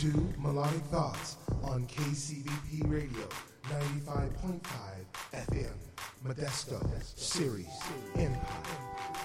to Melodic Thoughts on KCBP Radio 95.5 FM, Modesto, Sirius, Empire.